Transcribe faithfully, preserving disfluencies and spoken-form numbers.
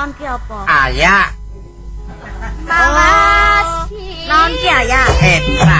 naon ki apa? Aya. Mawas ki. Naon ki aya? Eta.